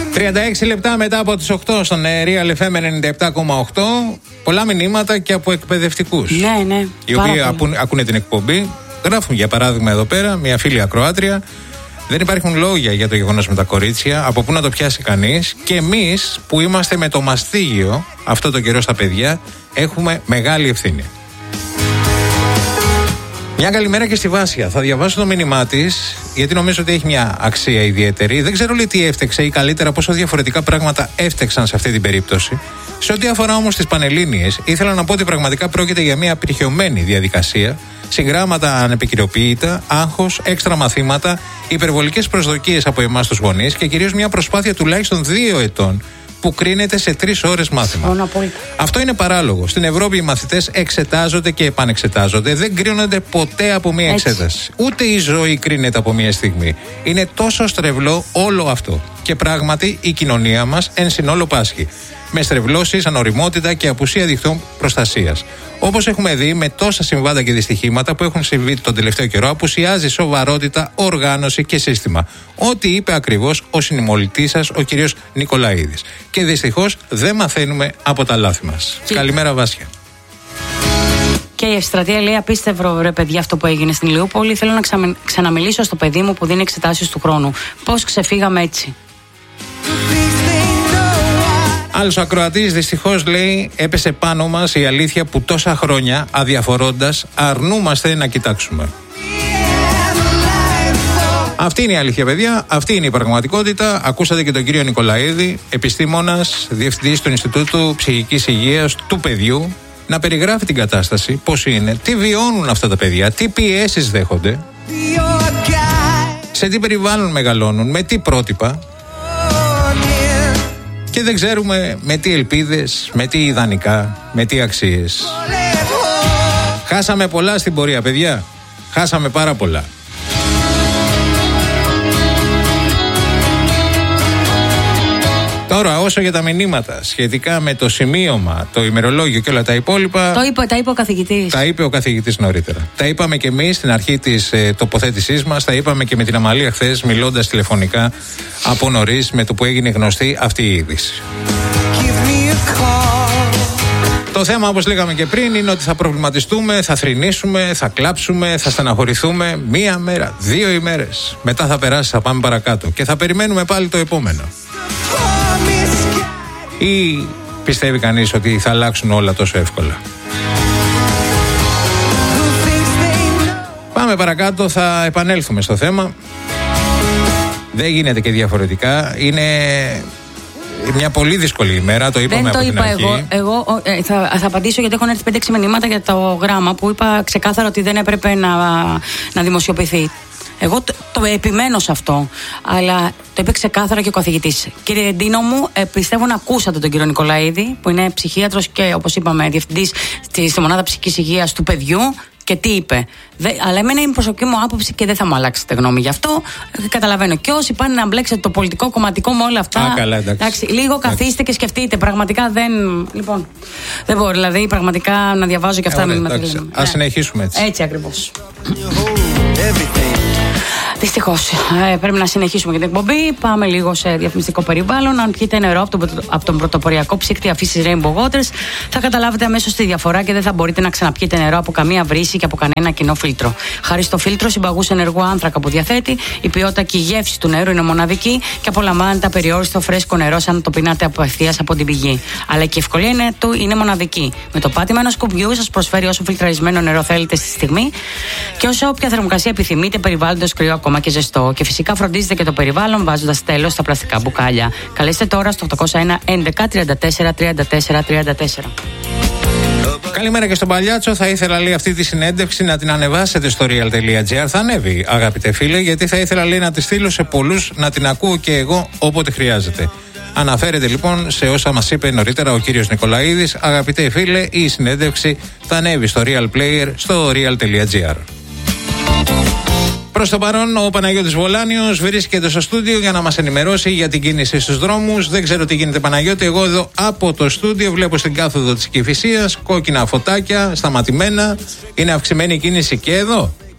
36 λεπτά μετά από τις 8 στον Real FM 97,8. Πολλά μηνύματα και από εκπαιδευτικούς. Ναι. Οι οποίοι ακούνε την εκπομπή. Γράφουν για παράδειγμα εδώ πέρα μια φίλη ακροάτρια. Δεν υπάρχουν λόγια για το γεγονός με τα κορίτσια. Από πού να το πιάσει κανείς. Και εμείς που είμαστε με το μαστίγιο αυτό το καιρό στα παιδιά, έχουμε μεγάλη ευθύνη. Μια καλημέρα και στη Βάσια. Θα διαβάσω το μήνυμά της, γιατί νομίζω ότι έχει μια αξία ιδιαίτερη. Δεν ξέρω λέει τι έφτεξε ή καλύτερα πόσο διαφορετικά πράγματα έφτεξαν σε αυτή την περίπτωση. Σε ό,τι αφορά όμως τις Πανελλήνιες, ήθελα να πω ότι πραγματικά πρόκειται για μια απειρχαιωμένη διαδικασία. Συγγράμματα ανεπικυροποίητα, άγχος, έξτρα μαθήματα, υπερβολικές προσδοκίες από εμάς τους γονείς και κυρίως μια προσπάθεια τουλάχιστον 2 ετών που κρίνεται σε 3 ώρες μάθημα. Αυτό είναι παράλογο. Στην Ευρώπη οι μαθητές εξετάζονται και επανεξετάζονται. Δεν κρίνονται ποτέ από μία εξέταση. Ούτε η ζωή κρίνεται από μία στιγμή. Είναι τόσο στρεβλό όλο αυτό. Και πράγματι η κοινωνία μας εν συνόλο πάσχει. Με στρεβλώσεις, ανοριμότητα και απουσία δικτύων προστασίας. Όπως έχουμε δει με τόσα συμβάντα και δυστυχήματα που έχουν συμβεί τον τελευταίο καιρό, απουσιάζει σοβαρότητα, οργάνωση και σύστημα. Ό,τι είπε ακριβώς ο συνημολητής σας, ο κύριος Νικολαίδης. Και δυστυχώς δεν μαθαίνουμε από τα λάθη μας. Καλημέρα, Βάσια. Και η Ευστρατεία λέει: απίστευτο ρε παιδιά αυτό που έγινε στην Ηλιούπολη. Θέλω να ξαναμιλήσω στο παιδί μου που δίνει εξετάσεις του χρόνου. Πώς ξεφύγαμε έτσι. Άλλος ακροατής δυστυχώς λέει: έπεσε πάνω μας η αλήθεια που τόσα χρόνια αδιαφορώντας αρνούμαστε να κοιτάξουμε. Αυτή είναι η αλήθεια, παιδιά. Αυτή είναι η πραγματικότητα. Ακούσατε και τον κύριο Νικολαίδη, επιστήμονας, διευθυντής του Ινστιτούτου Ψυχικής Υγείας του Παιδιού, να περιγράφει την κατάσταση, πώς είναι, τι βιώνουν αυτά τα παιδιά, τι πιέσεις δέχονται, σε τι περιβάλλον μεγαλώνουν, με τι πρότυπα. Και δεν ξέρουμε με τι ελπίδες, με τι ιδανικά, με τι αξίες. Χάσαμε πολλά στην πορεία, παιδιά. Χάσαμε πάρα πολλά. Τώρα, όσο για τα μηνύματα σχετικά με το σημείωμα, το ημερολόγιο και όλα τα υπόλοιπα. Τα είπε ο καθηγητής. Τα είπε ο καθηγητής νωρίτερα. Τα είπαμε και εμείς στην αρχή της τοποθέτησής μας. Τα είπαμε και με την Αμαλία χθες, μιλώντας τηλεφωνικά από νωρίς, με το που έγινε γνωστή αυτή η είδηση. Το θέμα, όπως λέγαμε και πριν, είναι ότι θα προβληματιστούμε, θα θρηνήσουμε, θα κλάψουμε, θα στεναχωρηθούμε 1 μέρα, 2 ημέρες. Μετά θα περάσει, θα πάμε παρακάτω και θα περιμένουμε πάλι το επόμενο. Ή πιστεύει κανείς ότι θα αλλάξουν όλα τόσο εύκολα? Πάμε παρακάτω, θα επανέλθουμε στο θέμα. Δεν γίνεται και διαφορετικά. Είναι μια πολύ δύσκολη ημέρα, το είπαμε από την αρχή. Εγώ θα απαντήσω, γιατί έχουν έρθει 5-6 μηνύματα για το γράμμα που είπα ξεκάθαρα ότι δεν έπρεπε να δημοσιοποιηθεί. Εγώ το επιμένω σε αυτό, αλλά το είπε ξεκάθαρα και ο καθηγητής. Κύριε Ντίνο μου, πιστεύω να ακούσατε τον κύριο Νικολαίδη, που είναι ψυχίατρος και, όπως είπαμε, διευθυντής στη Μονάδα Ψυχικής Υγείας του Παιδιού. Και τι είπε. Αλλά εμένα είναι η προσωπική μου άποψη και δεν θα μου αλλάξετε γνώμη γι' αυτό. Καταλαβαίνω. Και όσοι πάνε να μπλέξετε το πολιτικό, κομματικό με όλα αυτά. Καλά, εντάξει. Λίγο καθίστε και σκεφτείτε. Πραγματικά δεν. Λοιπόν, δεν μπορώ δηλαδή πραγματικά να διαβάζω και αυτά μηνύματα. Ας συνεχίσουμε έτσι. Έτσι ακριβώς. Δυστυχώς, πρέπει να συνεχίσουμε για την εκπομπή. Πάμε λίγο σε διαφημιστικό περιβάλλον. Αν πιείτε νερό από τον πρωτοποριακό ψύκτη αφήσεις Rainbow Waters, θα καταλάβετε αμέσως τη διαφορά και δεν θα μπορείτε να ξαναπιείτε νερό από καμία βρύση και από κανένα κοινό φίλτρο. Χάρη στο φίλτρο συμπαγούς ενεργού άνθρακα που διαθέτει, η ποιότητα και η γεύση του νερού είναι μοναδική και απολαμβάνετε απεριόριστο φρέσκο νερό σαν να το πινάτε απευθείας από την πηγή. Αλλά και η ευκολία του είναι μοναδική. Με το πάτημα ενός κουμπιού σας προσφέρει όσο φιλτραρισμένο νερό θέλετε στη στιγμή και όσο όποια θερμοκρασία επιθυμείτε, περιβάλλοντος κρύο ακόμα και ζεστό. Και φυσικά φροντίζετε και το περιβάλλον βάζοντας τέλος στα πλαστικά μπουκάλια. Καλέστε τώρα στο 801 11 34 34 34. Καλημέρα και στον Παλιάτσο. Θα ήθελα, λέει, αυτή τη συνέντευξη να την ανεβάσετε στο real.gr. Θα ανέβει, αγαπητέ φίλε, γιατί θα ήθελα, λέει, να τη στείλω σε πολλούς, να την ακούω και εγώ όποτε χρειάζεται. Αναφέρεται λοιπόν σε όσα μας είπε νωρίτερα ο κύριος Νικολαίδης. Αγαπητέ φίλε, η συνέντευξη θα ανέβει στο Real Player στο real.gr. Προς το παρόν, ο Παναγιώτης Βολάνιος βρίσκεται στο στούντιο για να μας ενημερώσει για την κίνηση στους δρόμους. Δεν ξέρω τι γίνεται, Παναγιώτη. Εγώ εδώ από το στούντιο βλέπω στην κάθοδο της Κηφισίας κόκκινα φωτάκια σταματημένα. Είναι αυξημένη η κίνηση και εδώ.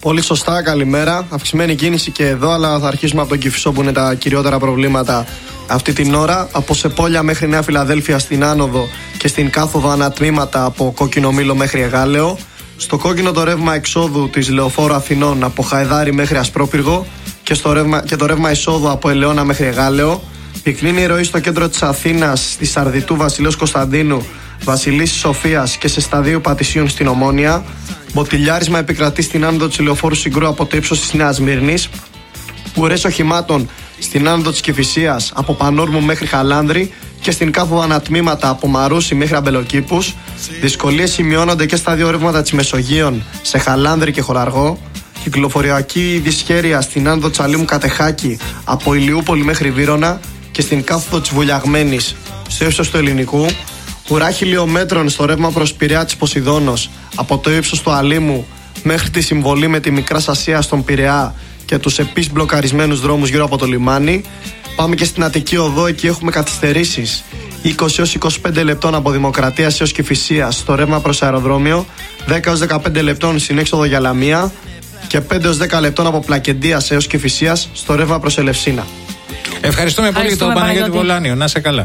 Πολύ σωστά, καλημέρα. Αυξημένη κίνηση και εδώ, αλλά θα αρχίσουμε από τον Κηφισό που είναι τα κυριότερα προβλήματα αυτή την ώρα. Από Σεπόλια μέχρι Νέα Φιλαδέλφια στην άνοδο και στην κάθοδο ανατμήματα από Κόκκινο Μήλο μέχρι Εγάλεο. Στο κόκκινο το ρεύμα εξόδου της Λεωφόρου Αθηνών από Χαϊδάρι μέχρι Ασπρόπυργο και το ρεύμα εισόδου από Ελαιώνα μέχρι Εγάλεο. Πυκνή η ροή στο κέντρο της Αθήνας, στη Σαρδιτού Βασιλέως Κωνσταντίνου, Βασιλίσσης Σοφίας και σε σταδίου Πατησίων στην Ομόνια. Μποτιλιάρισμα επικρατεί στην άνοδο της Λεωφόρου Συγκρού από το ύψος της Νέας Μύρνης. Ουρές οχημάτων στην άνοδο της Κηφισίας από Πανόρμου μέχρι Χαλάνδρη και στην κάθοδο ανατμήματα από Μαρούσι μέχρι Αμπελοκήπους. Δυσκολίες σημειώνονται και στα δύο ρεύματα της Μεσογείων σε Χαλάνδρη και Χωραργό. Κυκλοφοριακή δυσχέρεια στην άνοδο της Αλήμου Κατεχάκη από Ηλιούπολη μέχρι Βύρωνα και στην κάθοδο της Βουλιαγμένης στο ύψος του Ελληνικού. Ουρά χιλιόμετρων στο ρεύμα προς Πειραιά της Ποσειδώνος από το ύψος του Αλήμου μέχρι τη συμβολή με τη Μικρά Ασία στον Πειραιά και τους επίσης μπλοκαρισμένους δρόμους γύρω από το λιμάνι. Πάμε και στην Αττική Οδό, εκεί έχουμε καθυστερήσεις 20-25 λεπτών από Δημοκρατίας έως Κηφισίας στο ρεύμα προς αεροδρόμιο, 10-15 λεπτών στην έξοδο για Λαμία και 5-10 λεπτών από Πλακεντίας έως Κηφισίας στο ρεύμα προς Ελευσίνα. Ευχαριστούμε πολύ τον Παναγιώτη Βολάνιο. Να σε καλά.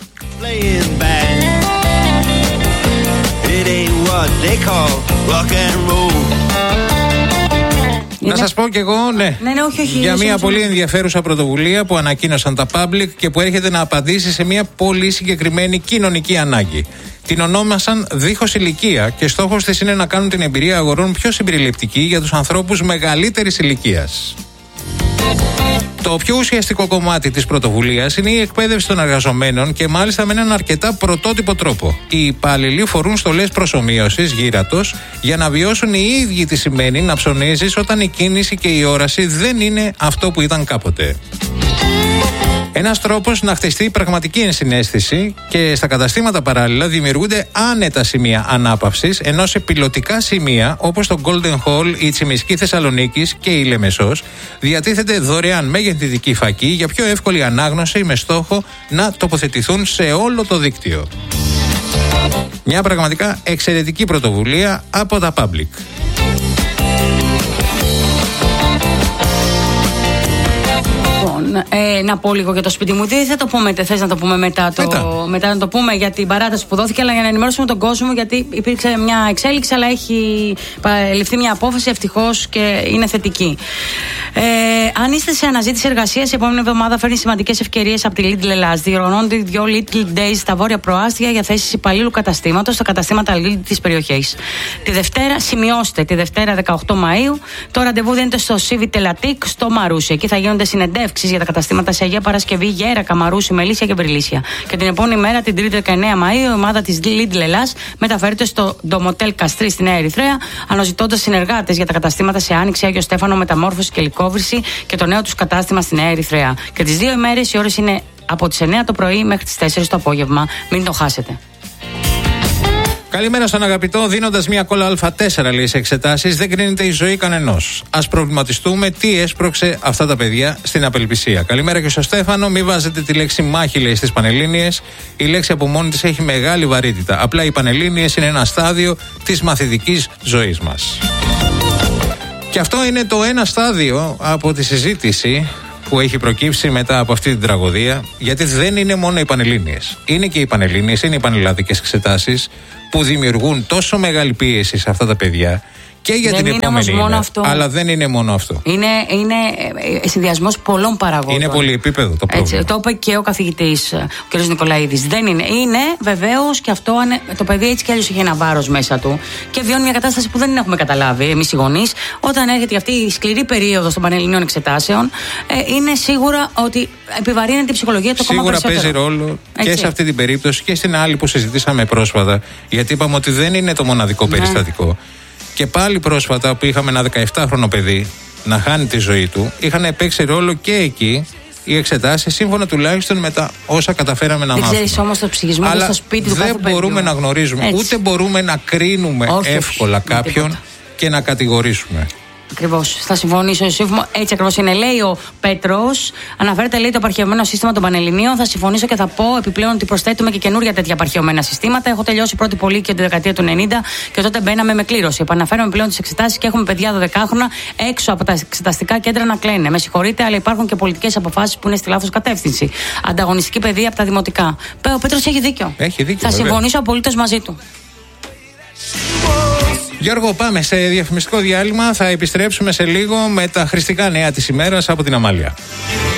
Να σας πω κι εγώ, όχι, για μια πολύ ενδιαφέρουσα πρωτοβουλία που ανακοίνωσαν τα Public και που έρχεται να απαντήσει σε μια πολύ συγκεκριμένη κοινωνική ανάγκη. Την ονόμασαν Δίχως Ηλικία και στόχος της είναι να κάνουν την εμπειρία αγορών πιο συμπεριληπτική για τους ανθρώπους μεγαλύτερης ηλικίας. Το πιο ουσιαστικό κομμάτι της πρωτοβουλίας είναι η εκπαίδευση των εργαζομένων και μάλιστα με έναν αρκετά πρωτότυπο τρόπο. Οι υπάλληλοι φορούν στολές προσομοίωσης γύρατος για να βιώσουν οι ίδιοι τι σημαίνει να ψωνίζεις όταν η κίνηση και η όραση δεν είναι αυτό που ήταν κάποτε. Ένας τρόπος να χτιστεί πραγματική ενσυναίσθηση και στα καταστήματα παράλληλα δημιουργούνται άνετα σημεία ανάπαυσης, ενώ σε πιλωτικά σημεία όπως το Golden Hall, η Τσιμισκή Θεσσαλονίκης και η Λεμεσός διατίθεται δωρεάν μεγεθυντική φακή για πιο εύκολη ανάγνωση με στόχο να τοποθετηθούν σε όλο το δίκτυο. Μια πραγματικά εξαιρετική πρωτοβουλία από τα Public. Να πω λίγο για το σπίτι μου. Τι θα το πούμε, θες να το πούμε μετά να το πούμε για την παράταση που δόθηκε, αλλά για να ενημερώσουμε τον κόσμο, γιατί υπήρξε μια εξέλιξη, αλλά έχει ληφθεί μια απόφαση ευτυχώς και είναι θετική. Αν είστε σε αναζήτηση εργασίας, η επόμενη εβδομάδα φέρνει σημαντικές ευκαιρίες από τη Lidl Ελλάς. Διοργανώνονται 2 Lidl Days στα βόρεια προάστια για θέσεις υπαλλήλου καταστήματος στα καταστήματα Lidl της περιοχής. Τη Δευτέρα, σημειώστε, τη Δευτέρα 18 Μαΐου, το ραντεβού δίνεται στο Civi Telatik στο Μαρούσι. Εκεί θα γίνονται συνεντεύξεις για τα καταστήματα σε Αγία Παρασκευή, Γέρακα, Μαρούσι, Μελίσια και Βρυλίσια. Και την επόμενη μέρα, την 3η 19 Μαΐου, η ομάδα της Lidl Ελλάς μεταφέρεται στο Ντομοτέλ Καστρί στη Νέα Ερυθρέα, αναζητώντας συνεργάτες για τα καταστήματα σε Άνοιξη, Άγιο Στέφανο, Μεταμόρφωση και Λυκόβρηση και το νέο τους κατάστημα στη Νέα Ερυθρέα. Και τις 2 ημέρες οι ώρες είναι από τις 9 το πρωί μέχρι τις 4 το απόγευμα. Μην το χάσετε. Καλημέρα στον αγαπητό. Δίνοντας μια κόλλα Α4 λέει σε εξετάσεις, δεν κρίνεται η ζωή κανενός. Ας προβληματιστούμε τι έσπρωξε αυτά τα παιδιά στην απελπισία. Καλημέρα και στο Στέφανο. Μην βάζετε τη λέξη μάχη, λέει, στις Πανελλήνιες. Η λέξη από μόνη της έχει μεγάλη βαρύτητα. Απλά οι Πανελλήνιες είναι ένα στάδιο της μαθητικής ζωής μας. Και αυτό είναι το ένα στάδιο από τη συζήτηση που έχει προκύψει μετά από αυτή την τραγωδία, γιατί δεν είναι μόνο οι Πανελλήνιες. Είναι και οι Πανελλήνιες, είναι οι πανελλαδικές εξετάσεις που δημιουργούν τόσο μεγάλη πίεση σε αυτά τα παιδιά και για δεν την επόμενη ημέρα. Αλλά δεν είναι μόνο αυτό. Είναι συνδυασμός πολλών παραγόντων. Είναι πολυεπίπεδο το πρόβλημα. Το είπε και ο καθηγητής, ο κ. Νικολαίδης. Δεν είναι. Είναι βεβαίως και αυτό, το παιδί έτσι κι αλλιώς έχει ένα βάρος μέσα του και βιώνει μια κατάσταση που δεν έχουμε καταλάβει εμείς οι γονείς. Όταν έρχεται αυτή η σκληρή περίοδος των Πανελληνίων εξετάσεων, είναι σίγουρα ότι επιβαρύνεται η ψυχολογία του ακόμα περισσότερο. Σίγουρα παίζει ρόλο και σε αυτή την περίπτωση και στην άλλη που συζητήσαμε πρόσφατα, γιατί είπαμε ότι δεν είναι το μοναδικό περιστατικό. Και πάλι πρόσφατα που είχαμε ένα 17χρονο παιδί να χάνει τη ζωή του, είχαν παίξει ρόλο και εκεί οι εξετάσεις, σύμφωνα τουλάχιστον με τα όσα καταφέραμε να μάθουμε. Δεν ξέρεις όμως το ψυχισμό στο σπίτι του κάθε παιδιού. Δεν μπορούμε να γνωρίζουμε, ούτε μπορούμε να κρίνουμε εύκολα κάποιον και να κατηγορήσουμε. Ακριβώς. Θα συμφωνήσω, Ιωσήφ μου. Έτσι ακριβώς είναι. Λέει ο Πέτρος, αναφέρεται λέει το επαρχαιωμένο σύστημα των Πανελληνίων. Θα συμφωνήσω και θα πω επιπλέον ότι προσθέτουμε και καινούρια τέτοια επαρχαιωμένα συστήματα. Έχω τελειώσει πρώτη πολίκη τη δεκαετία του 90 και τότε μπαίναμε με κλήρωση. Επαναφέρουμε πλέον τις εξετάσεις και έχουμε παιδιά 12χρονα έξω από τα εξεταστικά κέντρα να κλαίνε. Με συγχωρείτε, αλλά υπάρχουν και πολιτικές αποφάσεις που είναι στη λάθος κατεύθυνση. Ανταγωνιστική παιδεία από τα δημοτικά. Ο Πέτρος έχει δίκιο. Θα συμφωνήσω απολύτως μαζί του. Γιώργο, πάμε σε διαφημιστικό διάλειμμα. Θα επιστρέψουμε σε λίγο με τα χρηστικά νέα της ημέρας από την Αμάλια.